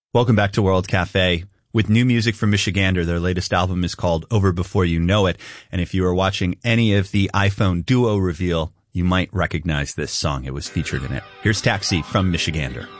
Welcome back to World Cafe. With new music from Michigander, their latest album is called Over Before You Know It. And if you are watching any of the iPhone Duo reveal, you might recognize this song. It was featured in it. Here's Taxi from Michigander.